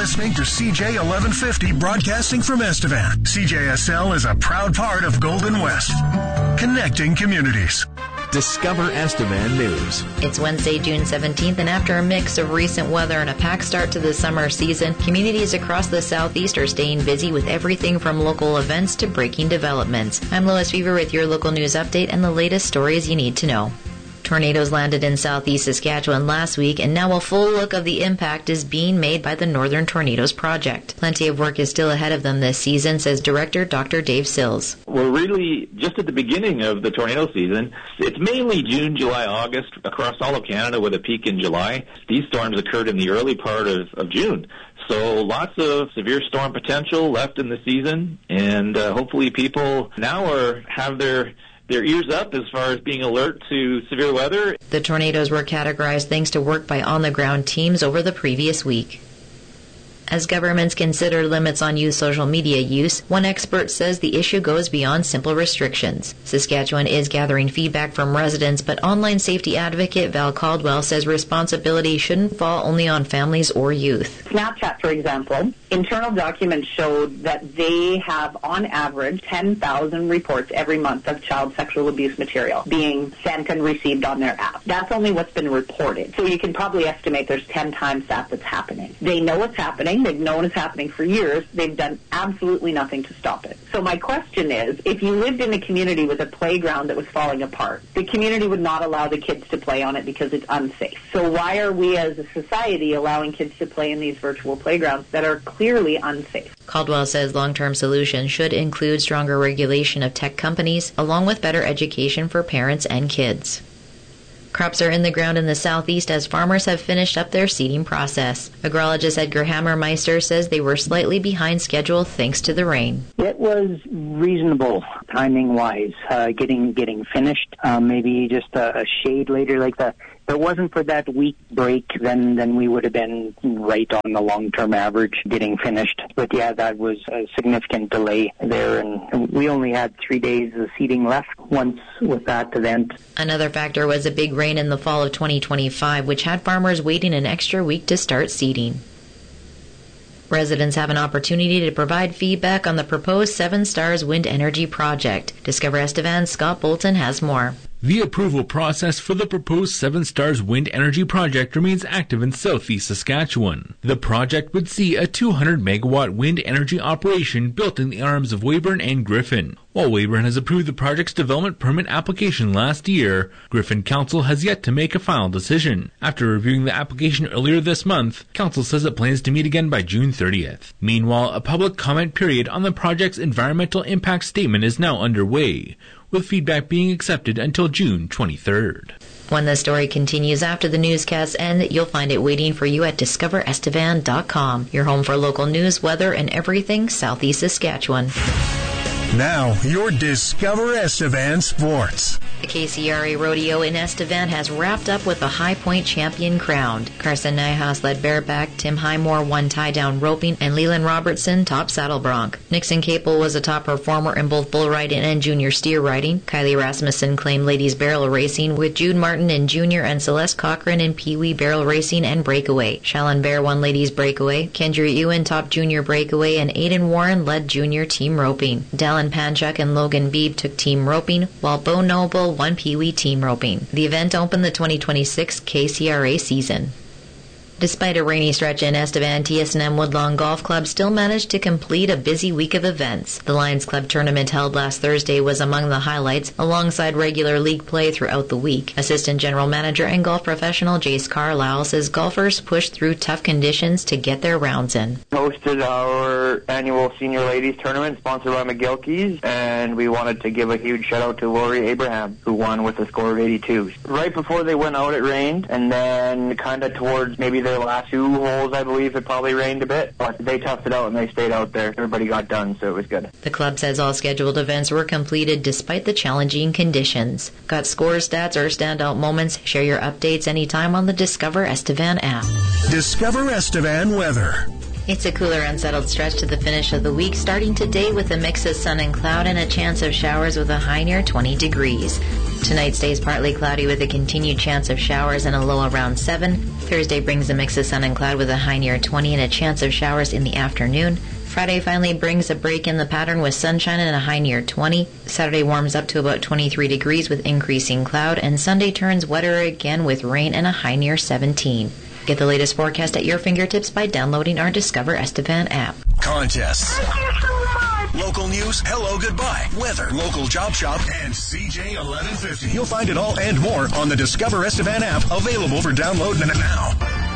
listening to CJ 1150 broadcasting from Estevan. CJSL is a proud part of Golden West, connecting communities. Discover Estevan News. It's Wednesday, June 17th, and after a mix of recent weather and a packed start to the summer season, communities across the Southeast are staying busy with everything from local events to breaking developments. I'm Lois Weaver with your local news update and the latest stories you need to know. Tornadoes landed in southeast Saskatchewan last week, and now a full look of the impact is being made by the Northern Tornadoes Project. Plenty of work is still ahead of them this season, says Director Dr. Dave Sills. We're really just at the beginning of the tornado season. It's mainly June, July, August across all of Canada with a peak in July. These storms occurred in the early part of June. So lots of severe storm potential left in the season, and hopefully people now have their ears up as far as being alert to severe weather. The tornadoes were categorized thanks to work by on-the-ground teams over the previous week. As governments consider limits on youth social media use, one expert says the issue goes beyond simple restrictions. Saskatchewan is gathering feedback from residents, but online safety advocate Val Caldwell says responsibility shouldn't fall only on families or youth. Snapchat, for example, internal documents showed that they have, on average, 10,000 reports every month of child sexual abuse material being sent and received on their app. That's only what's been reported. So you can probably estimate there's 10 times that's happening. They know it's happening. They've known it's happening for years. They've done absolutely nothing to stop it. So my question is, if you lived in a community with a playground that was falling apart, the community would not allow the kids to play on it because it's unsafe. So why are we as a society allowing kids to play in these virtual playgrounds that are clearly unsafe? Caldwell says long-term solutions should include stronger regulation of tech companies, along with better education for parents and kids. Crops are in the ground in the southeast as farmers have finished up their seeding process. Agrologist Edgar Hammermeister says they were slightly behind schedule thanks to the rain. It was reasonable timing-wise, getting finished. Maybe just a shade later like that. If it wasn't for that week break, then we would have been right on the long-term average getting finished. But yeah, that was a significant delay there, and we only had 3 days of seeding left once with that event. Another factor was a big rain in the fall of 2025, which had farmers waiting an extra week to start seeding. Residents have an opportunity to provide feedback on the proposed Seven Stars Wind Energy Project. Discover Estevan's Scott Bolton has more. The approval process for the proposed Seven Stars Wind Energy Project remains active in southeast Saskatchewan. The project would see a 200-megawatt wind energy operation built in the arms of Weyburn and Griffin. While Weyburn has approved the project's development permit application last year, Griffin Council has yet to make a final decision. After reviewing the application earlier this month, Council says it plans to meet again by June 30th. Meanwhile, a public comment period on the project's environmental impact statement is now underway, with feedback being accepted until June 23rd. When the story continues after the newscasts end, you'll find it waiting for you at discoverestevan.com, your home for local news, weather, and everything Southeast Saskatchewan. Now, your Discover Estevan Sports. The KCRA Rodeo in Estevan has wrapped up with a High Point champion crowned. Carson Nyhaus led bareback, Tim Highmore won tie-down roping, and Leland Robertson top saddle bronc. Nixon Capel was a top performer in both bull riding and junior steer riding. Kylie Rasmussen claimed ladies barrel racing, with Jude Martin in junior and Celeste Cochran in pee-wee barrel racing and breakaway. Shallon Bear won ladies breakaway. Kendra Ewan top junior breakaway, and Aiden Warren led junior team roping. Dallin Panchuk and Logan Beebe took team roping, while Bo Noble won pee-wee team roping. The event opened the 2026 KCRA season. Despite a rainy stretch in Estevan, TSNM Woodlawn Golf Club still managed to complete a busy week of events. The Lions Club tournament held last Thursday was among the highlights, alongside regular league play throughout the week. Assistant General Manager and golf professional Jace Carlisle says golfers pushed through tough conditions to get their rounds in. Hosted our annual Senior Ladies Tournament sponsored by McGilkey's, and we wanted to give a huge shout out to Lori Abraham, who won with a score of 82. Right before they went out, it rained, and then kind of towards maybe their last 2 holes, I believe, it probably rained a bit, but they toughed it out and they stayed out there. Everybody got done, so it was good. The club says all scheduled events were completed despite the challenging conditions. Got scores, stats, or standout moments? Share your updates anytime on the Discover Estevan app. Discover Estevan weather. It's a cooler, unsettled stretch to the finish of the week, starting today with a mix of sun and cloud and a chance of showers with a high near 20 degrees. Tonight stays partly cloudy with a continued chance of showers and a low around 7. Thursday brings a mix of sun and cloud with a high near 20 and a chance of showers in the afternoon. Friday finally brings a break in the pattern with sunshine and a high near 20. Saturday warms up to about 23 degrees with increasing cloud, and Sunday turns wetter again with rain and a high near 17. Get the latest forecast at your fingertips by downloading our Discover Estevan app. Contests, local news, hello, goodbye, weather, local job shop, and CJ 1150. You'll find it all and more on the Discover Estevan app, available for download now.